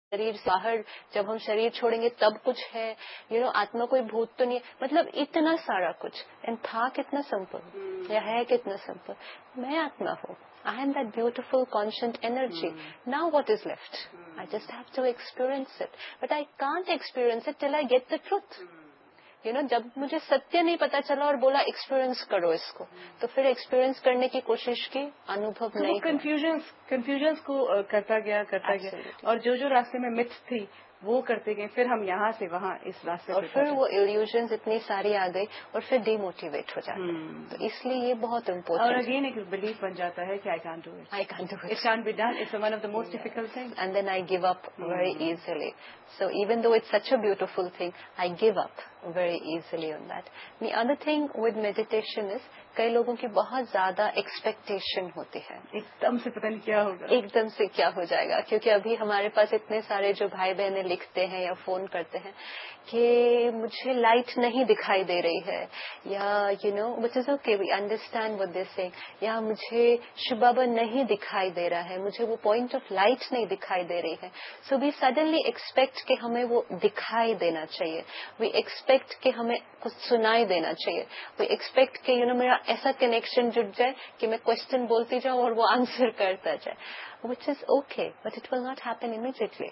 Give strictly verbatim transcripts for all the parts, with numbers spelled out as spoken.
शरीर से बाहर जब हम शरीर छोड़ेंगे तब कुछ है, यू नो आत्मा कोई भूत तो नहीं है, मतलब इतना सारा कुछ। एंड था कितना सिंपल या है कितना सिंपल, मैं आत्मा हूँ, I am that beautiful conscient energy, now what is left, I just have to experience it, but I can't experience it till I get the truth. You know जब मुझे सत्य नहीं पता चला और बोला एक्सपीरियंस करो इसको, तो फिर एक्सपीरियंस करने की कोशिश की, अनुभव तो नहीं। कंफ्यूजन्स कंफ्यूजन्स को uh, करता गया करता Absolutely. गया, और जो जो रास्ते में मिथ्स थी वो करते गए, फिर हम यहाँ से वहाँ इस रास्ते और पे फिर वो इल्यूजन्स इतनी सारी आ गई और फिर डिमोटिवेट हो जाते हैं। तो इसलिए ये बहुत इम्पोर्टेंट। और अगेन एक बिलीफ बन जाता है कि I can't do it, I can't do it, it can't be done, it's one of the most difficult thing, and then I give up very easily. So even though it's such a beautiful thing, I give up very easily on that. The other thing with meditation is, कई लोगों की बहुत ज्यादा expectation होती है, एकदम से पता नहीं क्या होगा, एकदम से क्या हो जाएगा। क्योंकि अभी हमारे पास इतने सारे जो भाई बहनें लिखते हैं या फोन करते हैं कि मुझे लाइट नहीं दिखाई दे रही है, या you know which is okay, we understand what they saying, या मुझे शिव बाबा नहीं दिखाई दे रहा है, मुझे वो पॉइंट ऑफ लाइट नहीं दिखाई दे रही है। सो वी सडनली एक्सपेक्ट कि हमें वो दिखाई देना चाहिए, वी एक्सपेक्ट कि हमें कुछ सुनाई देना चाहिए, वी एक्सपेक्ट कि यू नो मेरा ऐसा कनेक्शन जुड़ जाए कि मैं क्वेश्चन बोलती जाऊं और वो आंसर करता जाए, which is okay, but it will not happen immediately.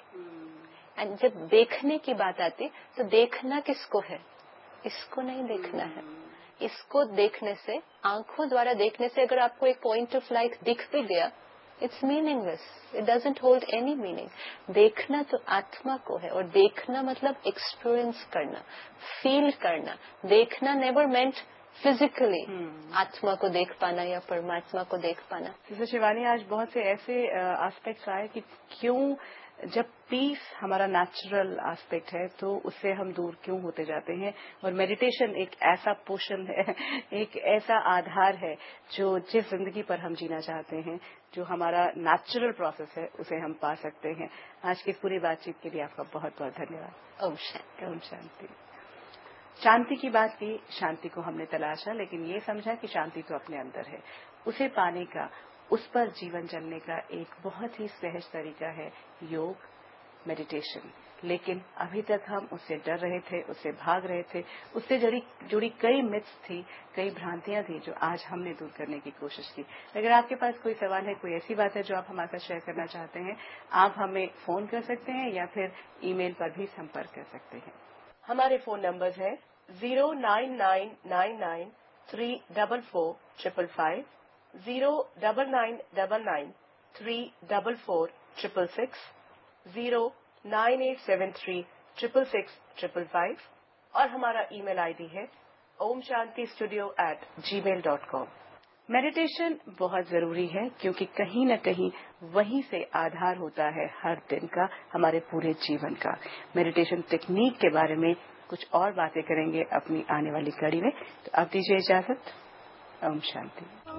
And जब देखने की बात आती तो देखना किसको है, इसको नहीं देखना है। इसको देखने से, आंखों द्वारा देखने से अगर आपको एक पॉइंट ऑफ लाइट दिख भी गया, it's meaningless, it doesn't hold any meaning. देखना तो आत्मा को है, और देखना मतलब एक्सपीरियंस करना, फील करना। देखना नेवर मेंट फिजिकली आत्मा को देख पाना या परमात्मा को देख पाना। जैसे शिवानी, आज बहुत से ऐसे एस्पेक्ट्स आए कि क्यों जब पीस हमारा नेचुरल एस्पेक्ट है तो उससे हम दूर क्यों होते जाते हैं, और मेडिटेशन एक ऐसा पोषण है, एक ऐसा आधार है जो जिस जिंदगी पर हम जीना चाहते हैं, जो हमारा नेचुरल प्रोसेस है, उसे हम पा सकते हैं। आज की पूरी बातचीत के लिए आपका बहुत बहुत धन्यवाद। ओम शांति। ओम शांति। शांति की बात की, शांति को हमने तलाशा, लेकिन ये समझा कि शांति तो अपने अंदर है, उसे पाने का, उस पर जीवन चलने का एक बहुत ही सहज तरीका है योग, मेडिटेशन। लेकिन अभी तक हम उससे डर रहे थे, उससे भाग रहे थे, उससे जुड़ी जुड़ी कई मिथ्स थी, कई भ्रांतियां थी जो आज हमने दूर करने की कोशिश की। अगर आपके पास कोई सवाल है, कोई ऐसी बात है जो आप हमारे साथ शेयर करना चाहते हैं, आप हमें फोन कर सकते हैं या फिर ईमेल पर भी संपर्क कर सकते हैं। हमारे फोन नंबर्स हैं zero nine nine nine nine three double four triple five, zero double nine double nine three double four triple six, zero nine eight seven three triple six triple five, और हमारा email ID है Om Shanti studio eight जी mail dot com. Meditation बहुत जरूरी है, क्योंकि कहीं न कहीं वहीं से आधार होता है हर दिन का, हमारे पूरे जीवन का। मेडिटेशन टेक्निक के बारे में कुछ और बातें करेंगे अपनी आने वाली कड़ी में, तो अब दीजिए इजाजत। ओम शांति।